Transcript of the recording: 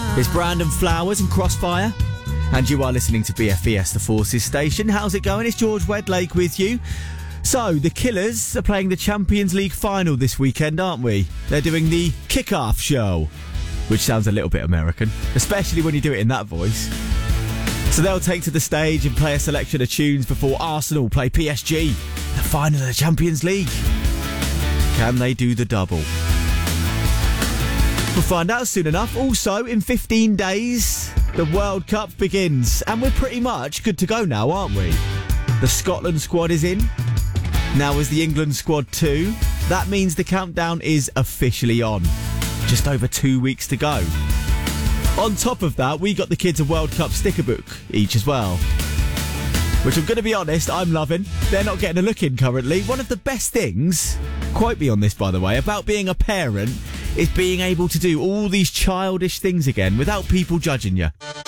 It's Brandon Flowers and Crossfire, and you are listening to BFES, the Forces Station. How's it going? It's George Wedlake with you. So, the Killers are playing the Champions League final this weekend, aren't we? They're doing the kick-off show, which sounds a little bit American, especially when you do it in that voice. So they'll take to the stage and play a selection of tunes before Arsenal play PSG, the final of the Champions League. Can they do the double? We'll find out soon enough. Also, in 15 days, the World Cup begins. And we're pretty much good to go now, aren't we? The Scotland squad is in. Now is the England squad too. That means the countdown is officially on. Just over 2 weeks to go. On top of that, we got the kids a World Cup sticker book each as well, which I'm going to be honest, I'm loving. They're not getting a look in currently. One of the best things, quote me on this by the way, about being a parent is being able to do all these childish things again without people judging you.